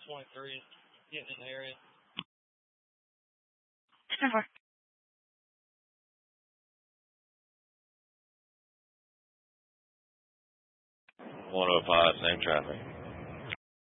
23 getting in the area. 10-4. 105, same traffic.